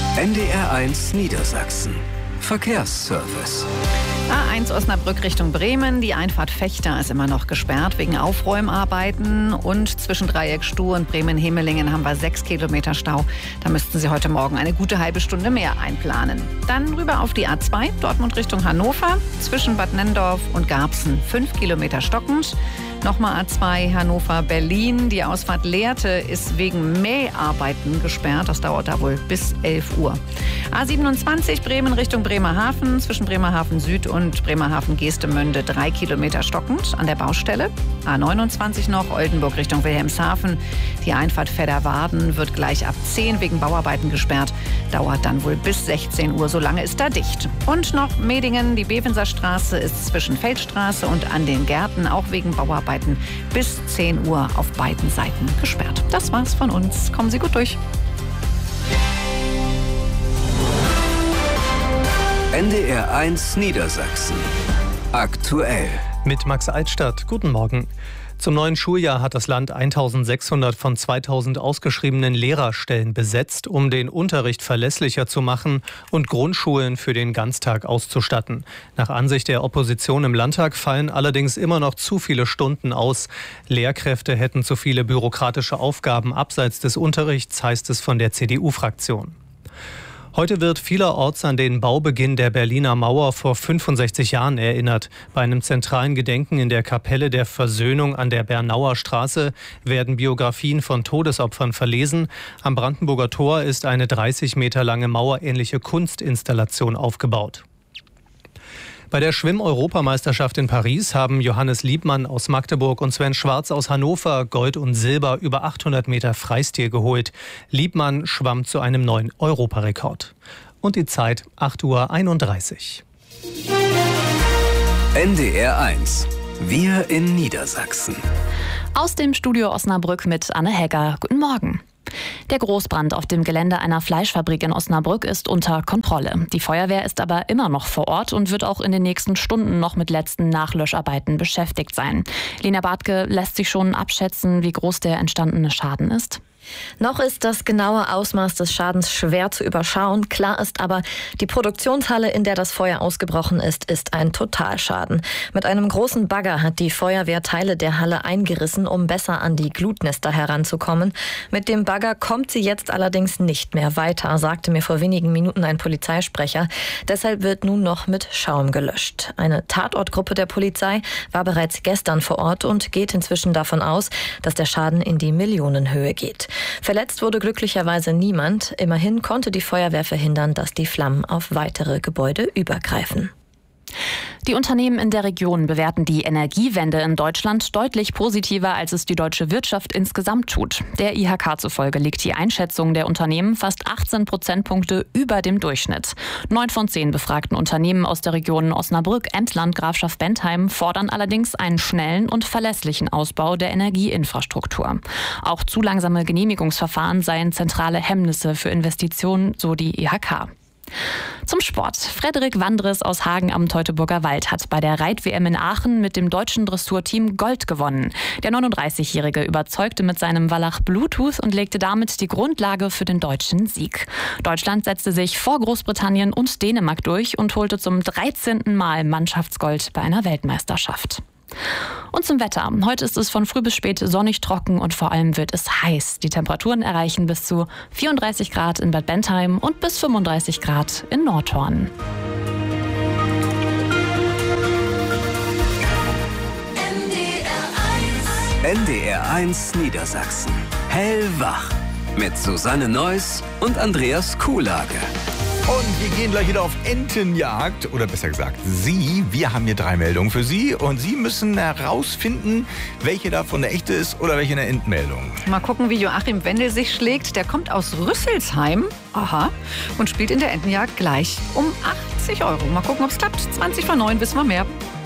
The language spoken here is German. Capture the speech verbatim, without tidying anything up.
N D R eins Niedersachsen. Verkehrsservice. A eins Osnabrück Richtung Bremen. Die Einfahrt Fechter ist immer noch gesperrt wegen Aufräumarbeiten. Und zwischen Dreieck Stuhr und Bremen-Hemelingen haben wir sechs Kilometer Stau. Da müssten Sie heute Morgen eine gute halbe Stunde mehr einplanen. Dann rüber auf die A zwei, Dortmund Richtung Hannover. Zwischen Bad Nenndorf und Garbsen fünf Kilometer stockend. Nochmal A zwei Hannover-Berlin. Die Ausfahrt Lehrte ist wegen Mäharbeiten gesperrt. Das dauert da wohl bis elf Uhr. A siebenundzwanzig Bremen Richtung Bremerhaven. Zwischen Bremerhaven Süd und Bremerhaven Geestemünde drei Kilometer stockend an der Baustelle. A neunundzwanzig noch Oldenburg Richtung Wilhelmshaven. Die Einfahrt Fedderwarden wird gleich ab zehn wegen Bauarbeiten gesperrt. Dauert dann wohl bis sechzehn Uhr. So lange ist da dicht. Und noch Medingen. Die Bevenser Straße ist zwischen Feldstraße und an den Gärten auch wegen Bauarbeiten bis zehn Uhr auf beiden Seiten gesperrt. Das war's von uns. Kommen Sie gut durch. N D R eins Niedersachsen. Aktuell. Mit Max Altstadt. Guten Morgen. Zum neuen Schuljahr hat das Land eintausendsechshundert von zweitausend ausgeschriebenen Lehrerstellen besetzt, um den Unterricht verlässlicher zu machen und Grundschulen für den Ganztag auszustatten. Nach Ansicht der Opposition im Landtag fallen allerdings immer noch zu viele Stunden aus. Lehrkräfte hätten zu viele bürokratische Aufgaben abseits des Unterrichts, heißt es von der C D U-Fraktion. Heute wird vielerorts an den Baubeginn der Berliner Mauer vor fünfundsechzig Jahren erinnert. Bei einem zentralen Gedenken in der Kapelle der Versöhnung an der Bernauer Straße werden Biografien von Todesopfern verlesen. Am Brandenburger Tor ist eine dreißig Meter lange mauerähnliche Kunstinstallation aufgebaut. Bei der Schwimm-Europameisterschaft in Paris haben Johannes Liebmann aus Magdeburg und Sven Schwarz aus Hannover Gold und Silber über achthundert Meter Freistil geholt. Liebmann schwamm zu einem neuen Europarekord. Und die Zeit acht Uhr einunddreißig. N D R eins. Wir in Niedersachsen. Aus dem Studio Osnabrück mit Anne Hegger. Guten Morgen. Der Großbrand auf dem Gelände einer Fleischfabrik in Osnabrück ist unter Kontrolle. Die Feuerwehr ist aber immer noch vor Ort und wird auch in den nächsten Stunden noch mit letzten Nachlöscharbeiten beschäftigt sein. Lena Bartke, lässt sich schon abschätzen, wie groß der entstandene Schaden ist? Noch ist das genaue Ausmaß des Schadens schwer zu überschauen. Klar ist aber, die Produktionshalle, in der das Feuer ausgebrochen ist, ist ein Totalschaden. Mit einem großen Bagger hat die Feuerwehr Teile der Halle eingerissen, um besser an die Glutnester heranzukommen. Mit dem Bagger kommt sie jetzt allerdings nicht mehr weiter, sagte mir vor wenigen Minuten ein Polizeisprecher. Deshalb wird nun noch mit Schaum gelöscht. Eine Tatortgruppe der Polizei war bereits gestern vor Ort und geht inzwischen davon aus, dass der Schaden in die Millionenhöhe geht. Verletzt wurde glücklicherweise niemand. Immerhin konnte die Feuerwehr verhindern, dass die Flammen auf weitere Gebäude übergreifen. Die Unternehmen in der Region bewerten die Energiewende in Deutschland deutlich positiver, als es die deutsche Wirtschaft insgesamt tut. Der I H K zufolge liegt die Einschätzung der Unternehmen fast achtzehn Prozentpunkte über dem Durchschnitt. Neun von zehn befragten Unternehmen aus der Region Osnabrück, Emsland, Grafschaft Bentheim fordern allerdings einen schnellen und verlässlichen Ausbau der Energieinfrastruktur. Auch zu langsame Genehmigungsverfahren seien zentrale Hemmnisse für Investitionen, so die I H K. Zum Sport. Frederik Wandres aus Hagen am Teutoburger Wald hat bei der Reit-W M in Aachen mit dem deutschen Dressurteam Gold gewonnen. Der neununddreißigjährige überzeugte mit seinem Wallach Bluetooth und legte damit die Grundlage für den deutschen Sieg. Deutschland setzte sich vor Großbritannien und Dänemark durch und holte zum dreizehnten Mal Mannschaftsgold bei einer Weltmeisterschaft. Und zum Wetter. Heute ist es von früh bis spät sonnig, trocken und vor allem wird es heiß. Die Temperaturen erreichen bis zu vierunddreißig Grad in Bad Bentheim und bis fünfunddreißig Grad in Nordhorn. N D R eins Niedersachsen. Hellwach. Mit Susanne Neuss und Andreas Kuhlage. Und wir gehen gleich wieder auf Entenjagd, oder besser gesagt Sie. Wir haben hier drei Meldungen für Sie und Sie müssen herausfinden, welche davon eine echte ist oder welche eine Entmeldung. Mal gucken, wie Joachim Wendel sich schlägt. Der kommt aus Rüsselsheim, aha, und spielt in der Entenjagd gleich um achtzig Euro. Mal gucken, ob es klappt. zwanzig vor neun, wissen wir mehr.